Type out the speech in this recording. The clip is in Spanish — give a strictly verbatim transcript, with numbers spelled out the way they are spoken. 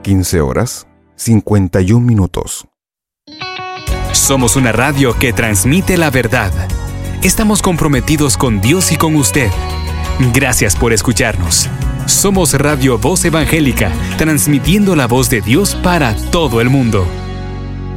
quince horas, cincuenta y un minutos. Somos una radio que transmite la verdad. Estamos comprometidos con Dios y con usted. Gracias por escucharnos. Somos Radio Voz Evangélica, transmitiendo la voz de Dios para todo el mundo.